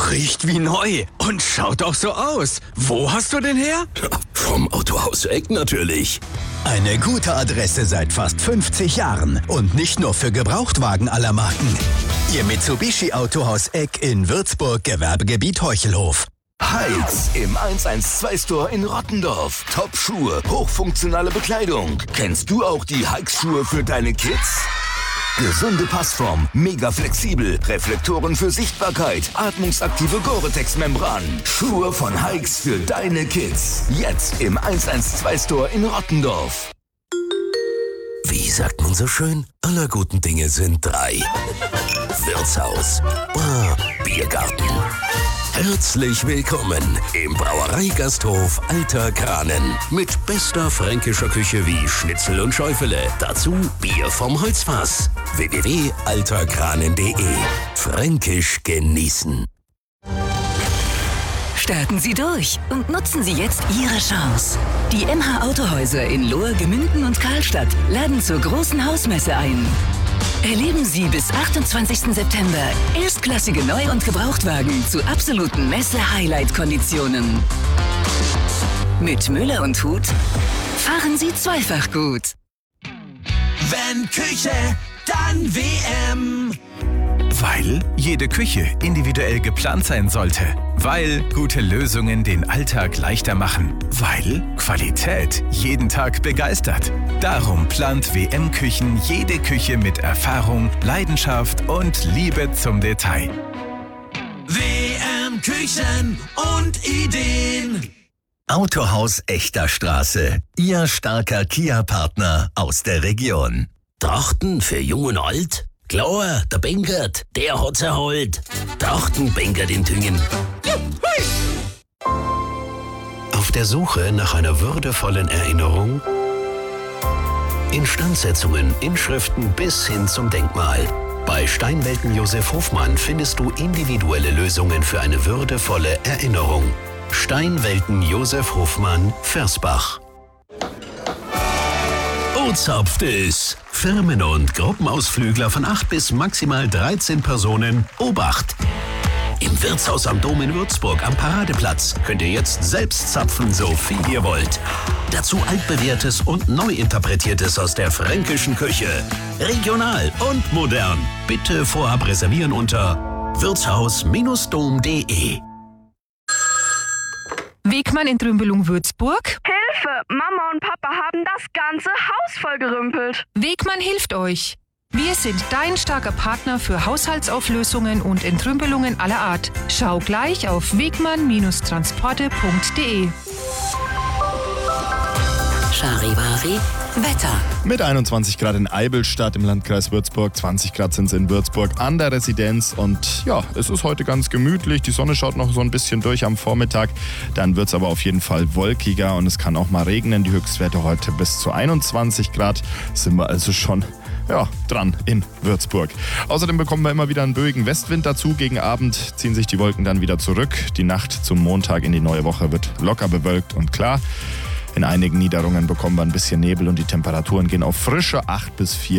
Riecht wie neu und schaut auch so aus. Wo hast du den her? Vom Autohaus Eck natürlich. Eine gute Adresse seit fast 50 Jahren und nicht nur für Gebrauchtwagen aller Marken. Ihr Mitsubishi Autohaus Eck in Würzburg, Gewerbegebiet Heuchelhof. Heights im 112-Store in Rottendorf. Top-Schuhe, hochfunktionale Bekleidung. Kennst du auch die Heights-Schuhe für deine Kids? Gesunde Passform, mega flexibel, Reflektoren für Sichtbarkeit, atmungsaktive Gore-Tex-Membran. Schuhe von Heights für deine Kids. Jetzt im 112-Store in Rottendorf. Wie sagt man so schön? Aller guten Dinge sind drei. Wirtshaus, Bar, Biergarten. Herzlich willkommen im Brauereigasthof Alter Kranen. Mit bester fränkischer Küche wie Schnitzel und Schäufele. Dazu Bier vom Holzfass. www.alterkranen.de. Fränkisch genießen. Starten Sie durch und nutzen Sie jetzt Ihre Chance. Die MH Autohäuser in Lohr, Gemünden und Karlstadt laden zur großen Hausmesse ein. Erleben Sie bis 28. September erstklassige Neu- und Gebrauchtwagen zu absoluten Messe-Highlight-Konditionen. Mit Müller und Huth fahren Sie zweifach gut. Wenn Küche, dann WM. Weil jede Küche individuell geplant sein sollte. Weil gute Lösungen den Alltag leichter machen. Weil Qualität jeden Tag begeistert. Darum plant WM Küchen jede Küche mit Erfahrung, Leidenschaft und Liebe zum Detail. WM Küchen und Ideen. Autohaus Echter Straße. Ihr starker Kia-Partner aus der Region. Trachten für Jung und Alt? Klar, der Benkert, der hat's erholt. Trachten Benkert in Tüngen. Auf der Suche nach einer würdevollen Erinnerung? Instandsetzungen, Inschriften bis hin zum Denkmal. Bei Steinwelten Josef Hofmann findest du individuelle Lösungen für eine würdevolle Erinnerung. Steinwelten Josef Hofmann, Versbach. Ozapft es! Firmen- und Gruppenausflügler von 8 bis maximal 13 Personen. Obacht! Im Wirtshaus am Dom in Würzburg am Paradeplatz könnt ihr jetzt selbst zapfen, so viel ihr wollt. Dazu altbewährtes und neu interpretiertes aus der fränkischen Küche. Regional und modern. Bitte vorab reservieren unter wirtshaus-dom.de. Wegmann in Trümbelung Würzburg. Hilfe! Mama und Papa haben das ganze Haus vollgerümpelt. Wegmann hilft euch. Wir sind dein starker Partner für Haushaltsauflösungen und Entrümpelungen aller Art. Schau gleich auf wegmann-transporte.de. Charivari Wetter. Mit 21 Grad in Eibelstadt im Landkreis Würzburg, 20 Grad sind es in Würzburg an der Residenz und ja, es ist heute ganz gemütlich. Die Sonne schaut noch so ein bisschen durch am Vormittag, dann wird es aber auf jeden Fall wolkiger und es kann auch mal regnen. Die Höchstwerte heute bis zu 21 Grad, sind wir also schon dran in Würzburg. Außerdem bekommen wir immer wieder einen böigen Westwind dazu. Gegen Abend ziehen sich die Wolken dann wieder zurück. Die Nacht zum Montag in die neue Woche wird locker bewölkt und klar. In einigen Niederungen bekommen wir ein bisschen Nebel und die Temperaturen gehen auf frische 8 bis 4